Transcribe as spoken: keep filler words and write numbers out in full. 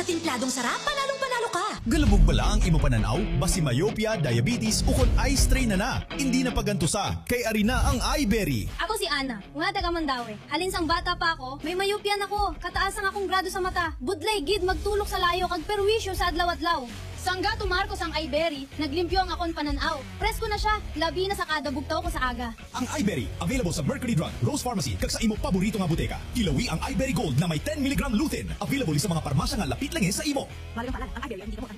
sa timpladong sarap, panalong panalo ka. Galubog bala ang imo pananaw, basi myopia, diabetes, ukon eye strain na na. Hindi na paganto sa, kay arina ang iBerry. Ako si Ana, nga taga Mandaue. Halin sang bata pa ako, may mayopia na ko. Kataas ang akong grado sa mata. Budlay gid magtulok sa layo kag perwisyo sa adlaw-adlaw. Sangga tumarko sang iBerry, naglimpyo ang akon pananaw. Presko na siya, labi na sa kada bugtaw ko sa aga. Ang iBerry, available sa Mercury Drug, Rose Pharmacy, kag sa imo paborito nga buteka. Ilawi ang iBerry Gold na may ten milligram lutein. Available sa mga parmasya nga lapit lang sa imo. Mahalagang paalala, ang iBerry ay hindi